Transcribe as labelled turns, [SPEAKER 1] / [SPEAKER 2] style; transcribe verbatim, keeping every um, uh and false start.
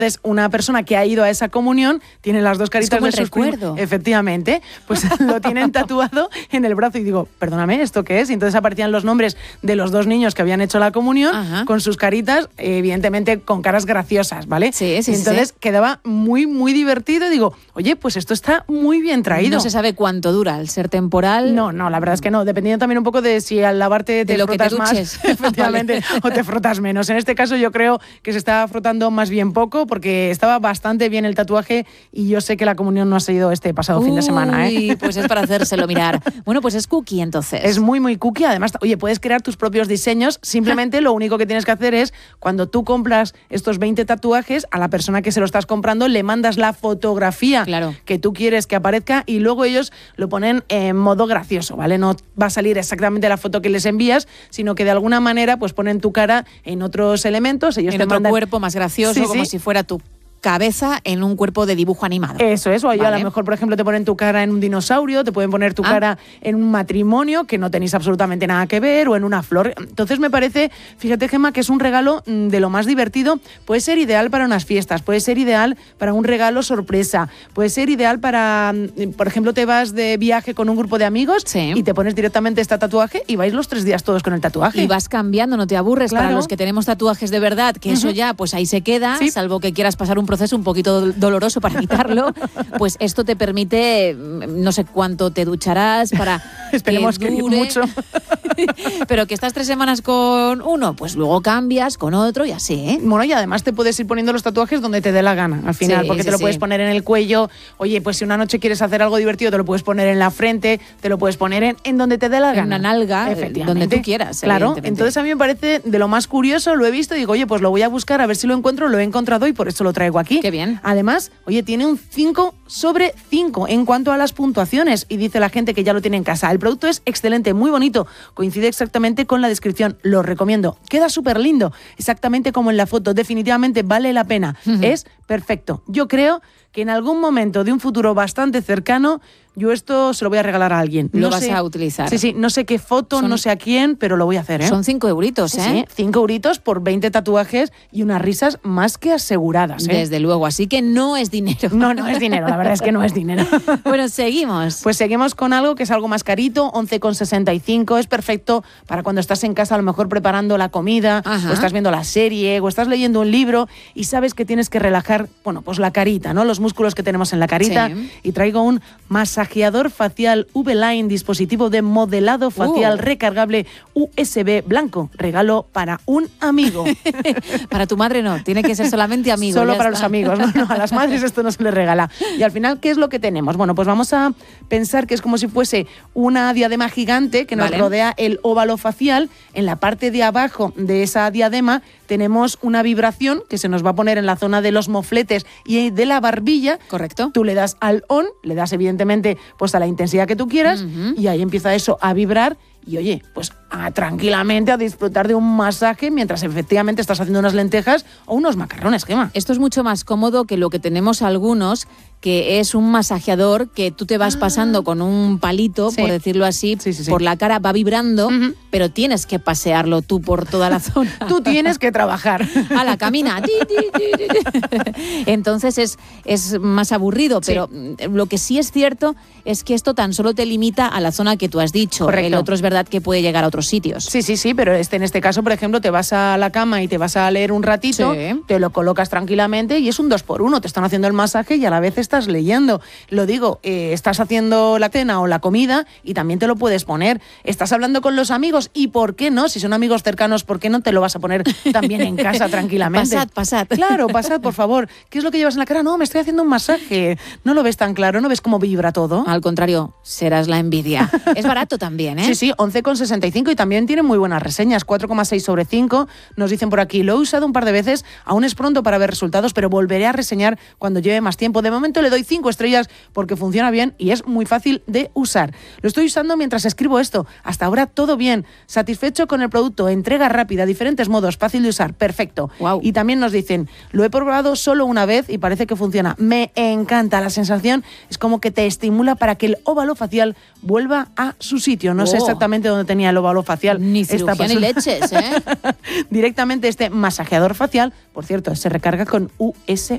[SPEAKER 1] Entonces, una persona que ha ido a esa comunión tiene las dos caritas
[SPEAKER 2] es como
[SPEAKER 1] de
[SPEAKER 2] el
[SPEAKER 1] sus
[SPEAKER 2] recuerdo.
[SPEAKER 1] primos. Efectivamente, pues lo tienen tatuado en el brazo y digo, perdóname, ¿esto qué es? Y entonces aparecían los nombres de los dos niños que habían hecho la comunión. Ajá. Con sus caritas, evidentemente con caras graciosas, ¿vale?
[SPEAKER 2] Sí, sí,
[SPEAKER 1] y entonces
[SPEAKER 2] sí.
[SPEAKER 1] quedaba muy, muy divertido y digo, oye, pues esto está muy bien traído.
[SPEAKER 2] No se sabe cuánto dura, al ser temporal.
[SPEAKER 1] No, no, la verdad es que no, dependiendo también un poco de si al lavarte te
[SPEAKER 2] de lo
[SPEAKER 1] frotas
[SPEAKER 2] que te duches.
[SPEAKER 1] más, efectivamente, vale. O te frotas menos. En este caso yo creo que se está frotando más bien poco porque estaba bastante bien el tatuaje y yo sé que la comunión no ha sido este pasado
[SPEAKER 2] Uy,
[SPEAKER 1] fin de semana, ¿eh?
[SPEAKER 2] pues es para hacérselo mirar. Bueno, pues es cookie entonces.
[SPEAKER 1] Es muy, muy cookie. Además, oye, puedes crear tus propios diseños. Simplemente lo único que tienes que hacer es, cuando tú compras estos veinte tatuajes, a la persona que se lo estás comprando le mandas la fotografía
[SPEAKER 2] claro.
[SPEAKER 1] que tú quieres que aparezca y luego ellos lo ponen en modo gracioso, ¿vale? No va a salir exactamente la foto que les envías, sino que de alguna manera pues ponen tu cara en otros elementos. Ellos
[SPEAKER 2] en
[SPEAKER 1] te
[SPEAKER 2] otro
[SPEAKER 1] mandan...
[SPEAKER 2] cuerpo más gracioso,
[SPEAKER 1] sí,
[SPEAKER 2] como
[SPEAKER 1] sí.
[SPEAKER 2] si fuera tu cabeza en un cuerpo de dibujo animado.
[SPEAKER 1] Eso es, o vale. A lo mejor, por ejemplo, te ponen tu cara en un dinosaurio, te pueden poner tu ah. cara en un matrimonio que no tenéis absolutamente nada que ver, o en una flor. Entonces me parece, fíjate, Gemma, que es un regalo de lo más divertido. Puede ser ideal para unas fiestas, puede ser ideal para un regalo sorpresa, puede ser ideal para, por ejemplo, te vas de viaje con un grupo de amigos
[SPEAKER 2] sí.
[SPEAKER 1] y te pones directamente este tatuaje y vais los tres días todos con el tatuaje.
[SPEAKER 2] Y vas cambiando, no te aburres. Claro. Para los que tenemos tatuajes de verdad, que uh-huh. eso ya, pues ahí se queda, sí. salvo que quieras pasar un proceso un poquito doloroso para quitarlo, pues esto te permite, no sé cuánto te ducharás para
[SPEAKER 1] esperemos
[SPEAKER 2] que dure,
[SPEAKER 1] que mucho.
[SPEAKER 2] Pero que estás tres semanas con uno, pues luego cambias con otro y así, ¿eh?
[SPEAKER 1] Bueno, y además te puedes ir poniendo los tatuajes donde te dé la gana, al final, sí, porque sí, te lo sí. puedes poner en el cuello. Oye, pues si una noche quieres hacer algo divertido, te lo puedes poner en la frente, te lo puedes poner en, en donde te dé la
[SPEAKER 2] en
[SPEAKER 1] gana.
[SPEAKER 2] En una nalga, donde tú quieras.
[SPEAKER 1] Claro, entonces a mí me parece de lo más curioso, lo he visto y digo, oye, pues lo voy a buscar a ver si lo encuentro, lo he encontrado y por eso lo traigo aquí.
[SPEAKER 2] Qué bien.
[SPEAKER 1] Además, oye, tiene un cinco sobre cinco en cuanto a las puntuaciones y dice la gente que ya lo tiene en casa. El producto es excelente, muy bonito, coincide exactamente con la descripción, lo recomiendo. Queda súper lindo, exactamente como en la foto, definitivamente vale la pena, uh-huh. es perfecto. Yo creo que en algún momento de un futuro bastante cercano yo esto se lo voy a regalar a alguien.
[SPEAKER 2] Lo
[SPEAKER 1] no
[SPEAKER 2] vas
[SPEAKER 1] sé,
[SPEAKER 2] a utilizar.
[SPEAKER 1] Sí, sí, no sé qué foto, son, no sé a quién, pero lo voy a hacer, ¿eh?
[SPEAKER 2] Son cinco euritos, ¿eh?
[SPEAKER 1] Sí, sí, cinco euritos por veinte tatuajes y unas risas más que aseguradas, ¿eh?
[SPEAKER 2] Desde luego, así que no es dinero.
[SPEAKER 1] No, no es dinero, la verdad es que no es dinero.
[SPEAKER 2] Bueno, seguimos.
[SPEAKER 1] Pues seguimos con algo que es algo más carito, once con sesenta y cinco, es perfecto para cuando estás en casa a lo mejor preparando la comida, Ajá. o estás viendo la serie, o estás leyendo un libro y sabes que tienes que relajar, bueno, pues la carita, ¿no? Los músculos que tenemos en la carita. Sí. Y traigo un masajeador facial V-Line, dispositivo de modelado facial uh. recargable U S B blanco. Regalo para un amigo.
[SPEAKER 2] Para tu madre no, tiene que ser solamente amigo.
[SPEAKER 1] Solo para está. Los amigos, ¿no? No, a las madres esto no se les regala. Y al final, ¿qué es lo que tenemos? Bueno, pues vamos a pensar que es como si fuese una diadema gigante que nos vale. rodea el óvalo facial. En la parte de abajo de esa diadema tenemos una vibración que se nos va a poner en la zona de los mofletes y de la barbilla.
[SPEAKER 2] Correcto.
[SPEAKER 1] Tú le das al on, le das evidentemente pues a la intensidad que tú quieras uh-huh. y ahí empieza eso a vibrar y oye, pues a, tranquilamente a disfrutar de un masaje mientras efectivamente estás haciendo unas lentejas o unos macarrones, Gemma.
[SPEAKER 2] Esto es mucho más cómodo que lo que tenemos algunos, que es un masajeador que tú te vas ah. pasando con un palito, sí. por decirlo así, sí, sí, sí. por la cara, va vibrando, uh-huh. pero tienes que pasearlo tú por toda la zona.
[SPEAKER 1] Tú tienes que trabajar.
[SPEAKER 2] A la camina. Entonces es, es más aburrido, sí. pero lo que sí es cierto es que esto tan solo te limita a la zona que tú has dicho.
[SPEAKER 1] Correcto.
[SPEAKER 2] El otro es verdad que puede llegar a otros sitios.
[SPEAKER 1] Sí, sí, sí, pero este en este caso, por ejemplo, te vas a la cama y te vas a leer un ratito, sí. te lo colocas tranquilamente y es un dos por uno. Te están haciendo el masaje y a la vez estás leyendo. Lo digo, eh, estás haciendo la cena o la comida y también te lo puedes poner. Estás hablando con los amigos y ¿por qué no? Si son amigos cercanos, ¿por qué no te lo vas a poner también en casa tranquilamente?
[SPEAKER 2] Pasad, pasad.
[SPEAKER 1] Claro, pasad, por favor. ¿Qué es lo que llevas en la cara? No, me estoy haciendo un masaje. ¿No lo ves tan claro? ¿No ves cómo vibra todo?
[SPEAKER 2] Al contrario, serás la envidia. Es barato también, ¿eh?
[SPEAKER 1] Sí, sí, once con sesenta y cinco y también tiene muy buenas reseñas, cuatro coma seis sobre cinco. Nos dicen por aquí, lo he usado un par de veces, aún es pronto para ver resultados, pero volveré a reseñar cuando lleve más tiempo. De momento le doy cinco estrellas porque funciona bien y es muy fácil de usar. Lo estoy usando mientras escribo esto. Hasta ahora todo bien. Satisfecho con el producto, entrega rápida, diferentes modos, fácil de usar, perfecto.
[SPEAKER 2] Wow.
[SPEAKER 1] Y también nos dicen, lo he probado solo una vez y parece que funciona. Me encanta, la sensación es como que te estimula para que el óvalo facial vuelva a su sitio. No oh. sé exactamente dónde tenía el óvalo facial.
[SPEAKER 2] Ni cirugía ni leches, ¿eh?
[SPEAKER 1] Directamente este masajeador facial, por cierto, se recarga con U S